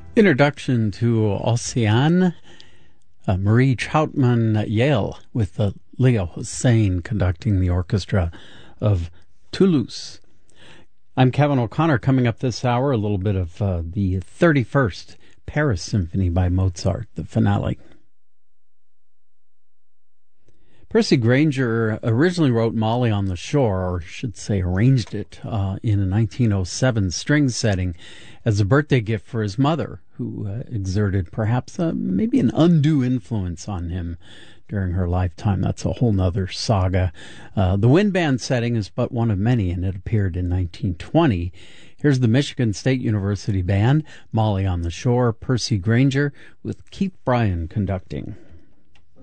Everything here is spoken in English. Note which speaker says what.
Speaker 1: Introduction to Ocean, Marie Troutman Yale with Leo Hussein conducting the orchestra of Toulouse. I'm Kevin O'Connor. Coming up this hour, a little bit of the 31st Paris Symphony by Mozart, the finale. Percy Grainger originally wrote Molly on the Shore, or I should say arranged it, in a 1907 string setting as a birthday gift for his mother, who exerted perhaps maybe an undue influence on him during her lifetime. That's a whole nother saga. The wind band setting is but one of many, and it appeared in 1920. Here's the Michigan State University Band, Molly on the Shore, Percy Grainger, with Keith Bryan conducting.